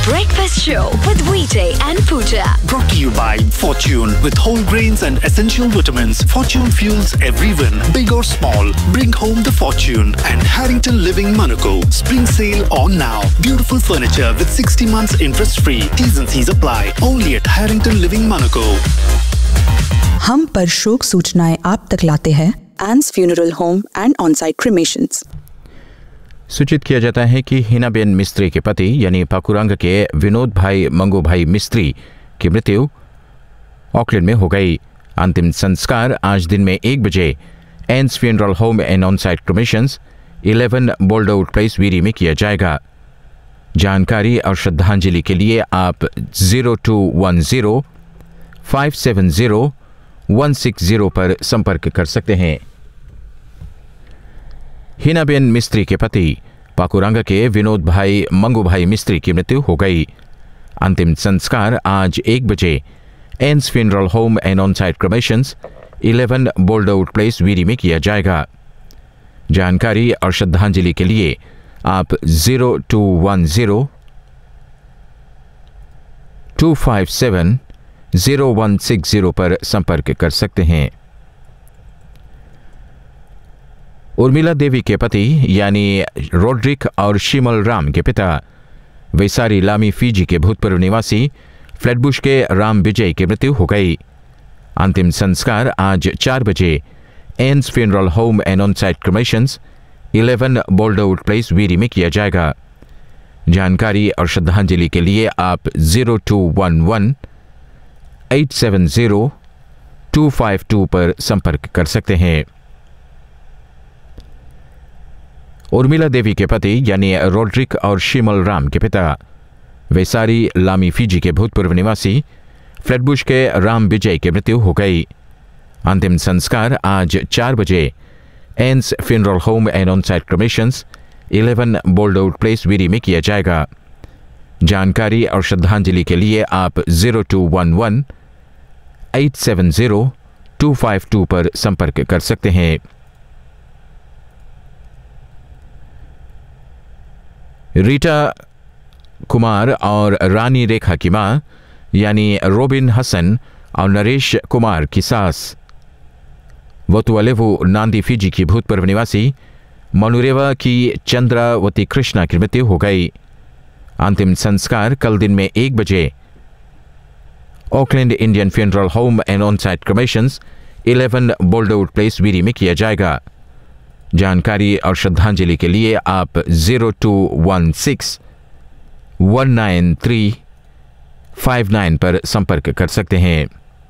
Breakfast Show with VJ and Pooja. Brought to you by Fortune. With whole grains and essential vitamins, Fortune fuels every win, big or small. Bring home the fortune. And Harrington Living Monaco. Spring sale on now. Beautiful furniture with 60 months interest free. T's and C's apply. Only at Harrington Living Monaco. हम पर शोक सूचनाएं आप तक लाते हैं एन्स funeral home and on-site क्रिमेशंस। सूचित किया जाता है कि हिनाबेन मिस्त्री के पति यानी पाकुरंग के विनोद भाई मंगू भाई मिस्त्री की मृत्यु ऑकलैंड में हो गई। अंतिम संस्कार आज दिन में 1 बजे एन्स funeral home and on-site क्रिमेशंस 11 बोल्डआउट place Veeri में किया जाएगा। जानकारी और श्रद्धांजलि के लिए आप 0210-570-160 पर संपर्क कर सकते हैं। हिनाबेन मिस्त्री के पति पाकुरंग के विनोद भाई मंगू भाई मिस्त्री की मृत्यु हो गई। अंतिम संस्कार आज 1 बजे एन्स funeral home and on-site क्रिमेशंस 11 बोल्डआउट place Veeri में किया जाएगा। जानकारी और श्रद्धांजलि के लिए आप 0210-257-0160 पर संपर्क कर सकते हैं। उर्मिला देवी के पति यानी रोड्रिक और शिमल राम के पिता वैसारी लामी फिजी के भूतपूर्व निवासी फ्लैटबुश के राम विजय की मृत्यु हो गई। अंतिम संस्कार आज 4 बजे एन्स funeral home and on-site क्रिमेशंस 11 बोल्डआउट place Veeri में किया जाएगा। जानकारी और श्रद्धांजलि के लिए आप 0211-870-252 पर संपर्क कर सकते हैं। उर्मिला देवी के पति यानी रोड्रिक और शिमल राम के पिता वैसारी लामी फिजी के भूतपूर्व निवासी फ्लैटबुश के राम विजय की मृत्यु हो गई। अंतिम संस्कार आज 4 बजे एन्स funeral home and on-site क्रिमेशंस 11 बोल्डआउट place Veeri में किया जाएगा। जानकारी और श्रद्धांजलि के लिए आप 0211-870-252 पर संपर्क कर सकते हैं। रीटा कुमार और रानी रेखा की मां यानी रोबिन हसन और नरेश कुमार की सास वतुअलेवु नांदी फिजी की भूतपूर्व निवासी मनुरेवा की चंद्रावती कृष्णा की मृत्यु हो गई। अंतिम संस्कार कल दिन में 1 बजे Auckland Indian funeral home and on-site क्रिमेशंस 11 बोल्डआउट place Veeri में किया जाएगा। जानकारी और श्रद्धांजलि के लिए आप 0216-193-59 पर संपर्क कर सकते हैं।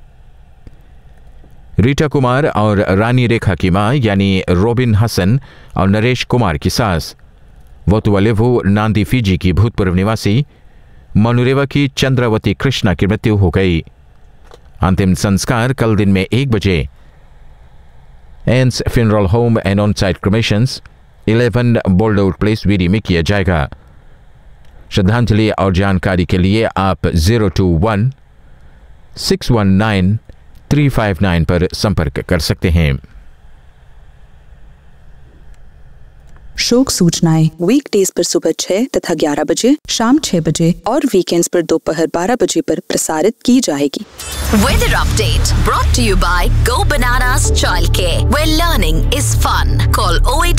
रीटा कुमार और रानी रेखा की मां यानी रोबिन हसन और नरेश कुमार की सास वतुअलेवु नांदी फिजी की भूतपूर्व निवासी मनुरेवा की चंद्रावती कृष्णा की मृत्यु हो गई। अंतिम संस्कार कल दिन में 1 बजे एन्स funeral home and on-site क्रिमेशंस 11 बोल्डआउट place Veeri में किया जाएगा। श्रद्धांजलि और जानकारी के लिए आप 021619-359 पर संपर्क कर सकते हैं। शोक सूचनाएं वीकडेज पर सुबह 6 तथा 11 बजे, शाम 6 बजे और वीकेंड्स पर दोपहर 12 बजे पर प्रसारित की जाएगी। Weather update brought to you by Go Bananas Childcare, where learning is fun. Call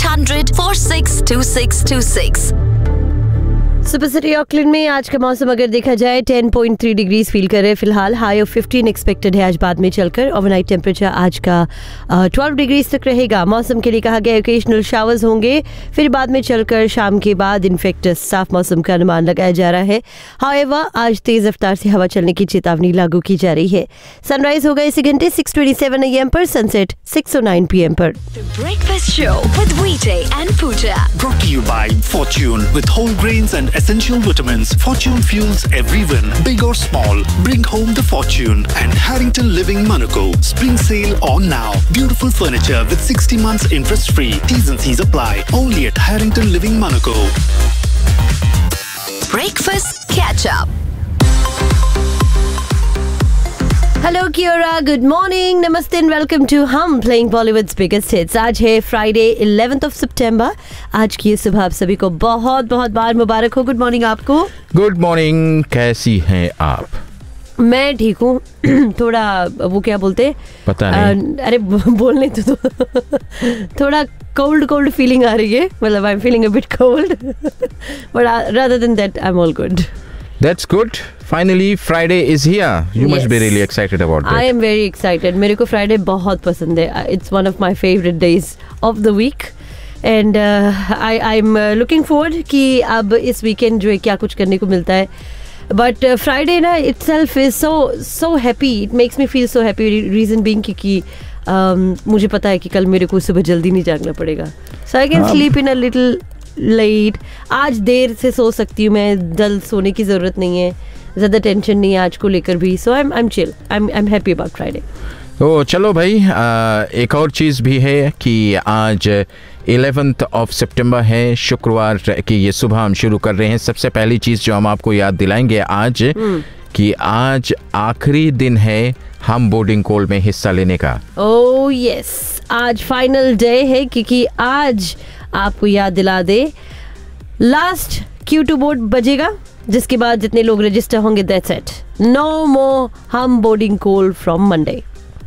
0800-462626. Super city Auckland में आज का मौसम अगर देखा जाए 10.3 डिग्रीज फील कर रहे हैं फिलहाल। हाई ऑफ 15 एक्सपेक्टेड है आज बाद में चलकर। ओवरनाइट टेम्परेचर आज का 12 डिग्रीज तक रहेगा। मौसम के लिए कहा गया ओकेजनल शावर्स होंगे, फिर बाद में चलकर शाम के बाद इनफैक्ट साफ मौसम का अनुमान लगाया जा रहा है। हाउएवर आज तेज रफ्तार से हवा चलने की चेतावनी लागू की जा रही है। सनराइज होगा इसी घंटे 6:27 AM पर, सनसेट 6:09 PM पर। Breakfast Show with VJ and Pooja. Brought to you by Fortune. With whole grains and essential vitamins, Fortune fuels every win, big or small. Bring home the fortune. And Harrington Living Monaco. Spring sale on now. Beautiful furniture with 60 months interest free. T's and C's apply. Only at Harrington Living Monaco. Breakfast Catch Up. Hello कियोरा, good morning, नमस्ते and welcome to हम playing Bollywoods biggest hits. आज है Friday 11th of September। आज की ये सुबह आप सभी को बहुत बहुत बार मुबारक हो। गुड मॉर्निंग आपको। गुड मॉर्निंग, कैसी हैं आप? मैं ठीक हूँ। थोड़ा वो क्या बोलते, पता नहीं। अरे बोलने तो थोड़ा कोल्ड फीलिंग आ रही है, मतलब I am feeling a bit cold, but rather than that I am all good. That's good. Finally, Friday is here. You must be really excited about that. I am very excited. मेरे को Friday बहुत पसंद है. It's one of my favorite days of the week. And I'm looking forward कि अब इस weekend जो है क्या कुछ करने को मिलता है. But Friday ना itself is so happy. It makes me feel so happy. Reason being कि मुझे पता है कि कल मेरे को सुबह जल्दी नहीं जागना पड़ेगा. So I can sleep in a little late. आज देर से सो सकती हूँ मैं, जल्द सोने की ज़रूरत नहीं है, ज़्यादा टेंशन नहीं है आज को लेकर भी। सो I am chill, I am happy about Friday. तो चलो भाई, एक और चीज़ भी है कि आज 11th of September है, शुक्रवार की ये सुबह हम शुरू कर रहे हैं। सबसे पहली चीज़ जो हम आपको याद दिलाएंगे आज कि आज आखिरी दिन है हम बोर्डिंग कॉल में हिस्सा लेने का। ओह यस, आज फाइनल डे है, क्योंकि आज आपको याद दिला दे लास्ट Q2 बोर्ड बजेगा, जिसके बाद जितने लोग रजिस्टर होंगे दैट्स इट, नो मोर हम बोर्डिंग कॉल फ्रॉम मंडे।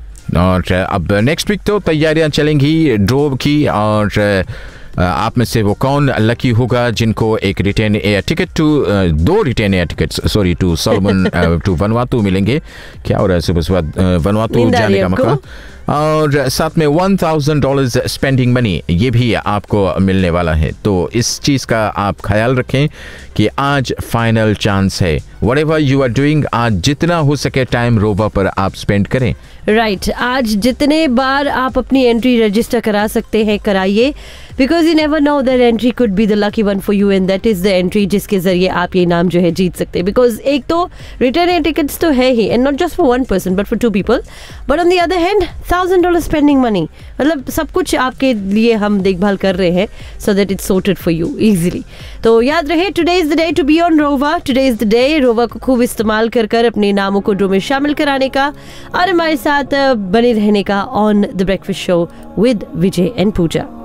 और अब नेक्स्ट वीक तो तैयारियां चलेंगी ड्रॉ की, और आप में से वो कौन लकी होगा जिनको एक रिटर्न एयर टिकट दो return air tickets to Solomon to Vanuatu मिलेंगे। क्या हो रहा है सुबह सुबह वनुआतू जाने का मौका, और साथ में $1,000 स्पेंडिंग मनी ये भी आपको मिलने वाला है। तो इस चीज़ का आप ख्याल रखें कि आज फाइनल चांस है। व्हाटएवर यू आर डूइंग, आज जितना हो सके टाइम रोवा पर आप स्पेंड करें। राइट, आज जितने बार आप अपनी एंट्री रजिस्टर करा सकते हैं कराइए, because you never know that entry could be the lucky one for you, and that is the entry जिसके जरिए आप ये नाम जो है जीत सकते हैं। बिकॉज एक तो रिटर्न एयर टिकट्स तो है ही, and not just for one person but for to people, but on the other hand $1,000 spending money, मतलब सब कुछ आपके लिए हम देखभाल कर रहे हैं, so that it's sorted for you easily. तो याद रहे, today is the day to be on रोवा, टुडे इज द डे रोवा को खूब इस्तेमाल कर अपने नामों को ड्रॉ में शामिल कराने का और हमारे साथ बने रहने का on the breakfast show with Vijay and Puja.